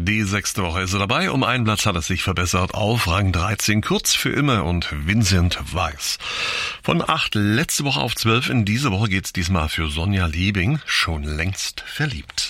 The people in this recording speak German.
Die 6. Woche ist er dabei. Um einen Platz hat es sich verbessert auf Rang 13. Kurz für immer und Vincent Weiss. Von 8 letzte Woche auf 12. In diese Woche geht's diesmal für Sonja Liebing. Schon längst verliebt.